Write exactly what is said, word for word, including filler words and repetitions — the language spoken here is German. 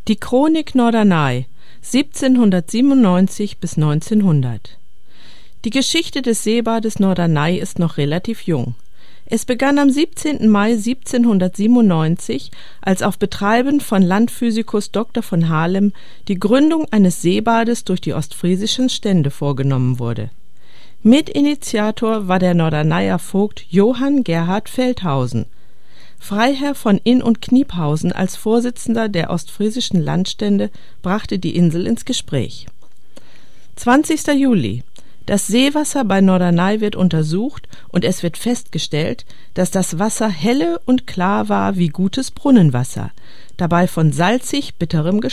Die Chronik Norderney siebzehnhundertsiebenundneunzig bis neunzehnhundert. Die Geschichte des Seebades Norderney ist noch relativ jung. Es begann am siebzehnten Mai siebzehnhundertsiebenundneunzig, als auf Betreiben von Landphysikus Doktor von Halem die Gründung eines Seebades durch die ostfriesischen Stände vorgenommen wurde. Mitinitiator war der Norderneyer Vogt Johann Gerhard Feldhausen, Freiherr von Inn und Kniphausen als Vorsitzender der ostfriesischen Landstände brachte die Insel ins Gespräch. zwanzigster Juli. Das Seewasser bei Norderney wird untersucht und es wird festgestellt, dass das Wasser helle und klar war wie gutes Brunnenwasser, dabei von salzig bitterem